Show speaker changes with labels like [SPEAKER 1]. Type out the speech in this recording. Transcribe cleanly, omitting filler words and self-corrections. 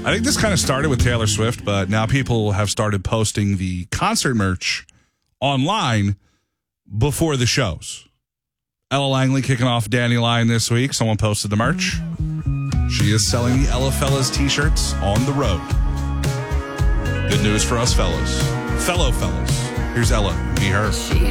[SPEAKER 1] I think this kind of started with Taylor Swift, but now people have started posting the concert merch online before the shows. Ella Langley kicking off Dandelion this week. Someone posted the merch. She is selling the Ella Fellas t-shirts on the road. Good news for us fellas. Fellow fellas. Here's Ella. Be her.